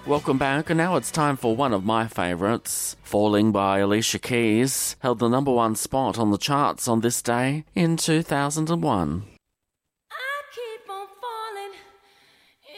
Welcome back, and now it's time for one of my favourites. Falling by Alicia Keys held the number one spot on the charts on this day in 2001.